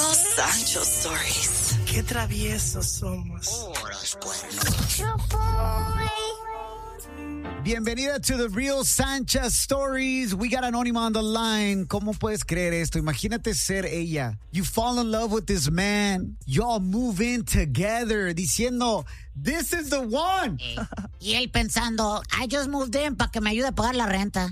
Real Sancho Stories. Qué traviesos somos. Bienvenida to the Real Sanchez Stories. We got Anónima on the line. ¿Cómo puedes creer esto? Imagínate ser ella. You fall in love with this man. Y'all move in together diciendo, this is the one. Y él pensando, I just moved in para que me ayude a pagar la renta.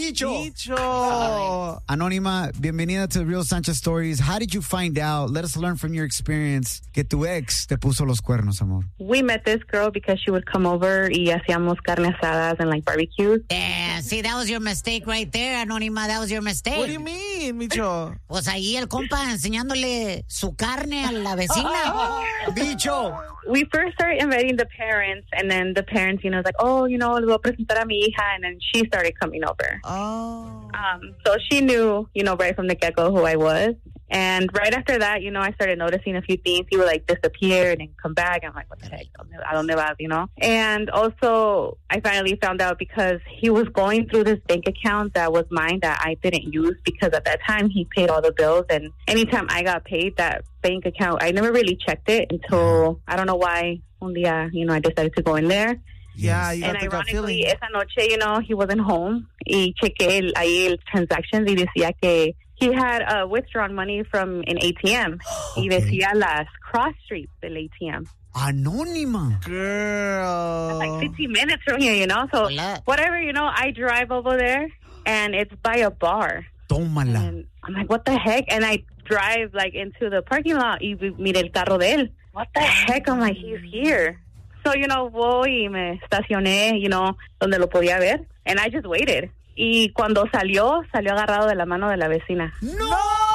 Dicho. Anónima, bienvenida to the Real Sanchez Stories. How did you find out? Let us learn from your experience que tu ex te puso los cuernos, amor. We met this girl because she would come over y hacíamos carne asadas and like barbecues. Yeah, see, that was your mistake right there, Anónima. That was your mistake. What do you mean, Micho? Pues ahí el compa enseñándole su carne a la vecina. Bicho. We first started inviting the parents, and then the parents, was like, oh, les voy a presentar a mi hija, and then she started coming over. Oh. So she knew, right from the get-go who I was. And right after that, I started noticing a few things. He would like disappear and then come back. I'm like, what the heck? ¿A dónde vas? And also, I finally found out because he was going through this bank account that was mine that I didn't use because at that time he paid all the bills. And anytime I got paid, that bank account, I never really checked it until, I don't know why, un día, I decided to go in there. Yeah, you and got the gut ironically, feeling. esa noche, he wasn't home. Y chequé ahí el transactions y decía que he had withdrawn money from an ATM. Y decía las cross streets del ATM. Anónima. Girl. It's like 50 minutes from here, So Hola. whatever, I drive over there and it's by a bar. Tómala. And I'm like, what the heck? And I drive like into the parking lot y mire el carro de él. What the heck? I'm like, he's here. So, voy y me estacioné, donde lo podía ver. And I just waited. Y cuando salió agarrado de la mano de la vecina. ¡No!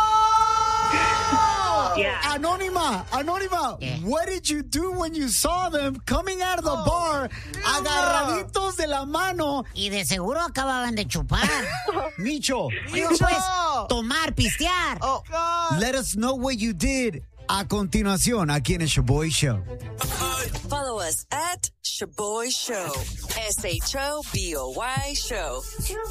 Yeah. Anónima, Yeah. what did you do when you saw them coming out of the bar, agarraditos de la mano? Y de seguro acababan de chupar. Micho, Digo, pues, tomar, pistear. Oh, God. let us know what you did a continuación aquí en el Shaboy Show. Follow us at Shaboy Show. SHOBOY Show.